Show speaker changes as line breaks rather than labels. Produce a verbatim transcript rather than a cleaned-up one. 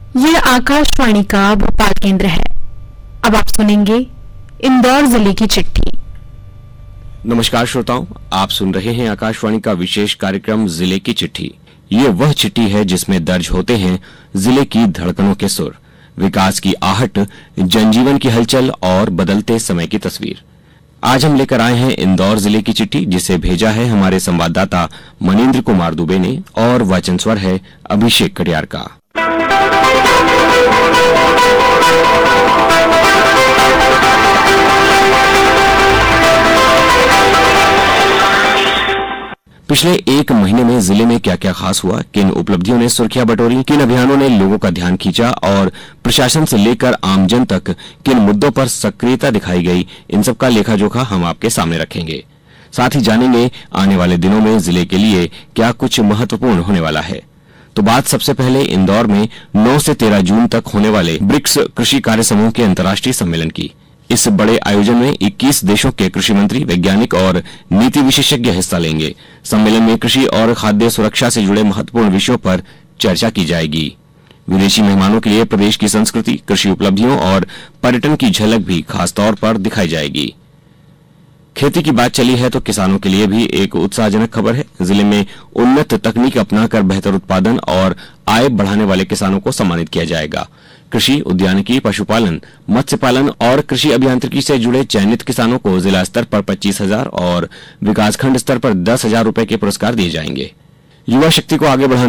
ये आकाशवाणी का भोपाल केंद्र है। अब आप सुनेंगे इंदौर जिले की चिट्ठी।
नमस्कार श्रोताओं, आप सुन रहे हैं आकाशवाणी का विशेष कार्यक्रम जिले की चिट्ठी। ये वह चिट्ठी है जिसमें दर्ज होते हैं जिले की धड़कनों के सुर, विकास की आहट, जनजीवन की हलचल और बदलते समय की तस्वीर। आज हम लेकर आए हैं इंदौर जिले की चिट्ठी, जिसे भेजा है हमारे संवाददाता मनीन्द्र कुमार दुबे ने, और वाचन स्वर है अभिषेक कटियार का। पिछले एक महीने में जिले में क्या क्या खास हुआ, किन उपलब्धियों ने सुर्खियां बटोरी, किन अभियानों ने लोगों का ध्यान खींचा और प्रशासन से लेकर आमजन तक किन मुद्दों पर सक्रियता दिखाई गई, इन सब का लेखा जोखा हम आपके सामने रखेंगे। साथ ही जानेंगे आने वाले दिनों में जिले के लिए क्या कुछ महत्वपूर्ण होने वाला है। तो बात सबसे पहले इंदौर में नौ से तेरह जून तक होने वाले ब्रिक्स कृषि कार्य समूह के अंतर्राष्ट्रीय सम्मेलन की। इस बड़े आयोजन में इक्कीस देशों के कृषि मंत्री, वैज्ञानिक और नीति विशेषज्ञ हिस्सा लेंगे। सम्मेलन में कृषि और खाद्य सुरक्षा से जुड़े महत्वपूर्ण विषयों पर चर्चा की जाएगी। विदेशी मेहमानों के लिए प्रदेश की संस्कृति, कृषि उपलब्धियों और पर्यटन की झलक भी खास तौर पर दिखाई जाएगी। खेती की बात चली है तो किसानों के लिए भी एक उत्साहजनक खबर है। जिले में उन्नत तकनीक अपनाकर बेहतर उत्पादन और आय बढ़ाने वाले किसानों को सम्मानित किया जाएगा। कृषि, उद्यानिकी, पशुपालन, मत्स्य पालन और कृषि अभियांत्रिकी से जुड़े चयनित किसानों को जिला स्तर पर पच्चीस हजार और विकासखंड स्तर पर दस हजार रूपये के पुरस्कार दिए जाएंगे। युवा शक्ति को आगे बढ़ाने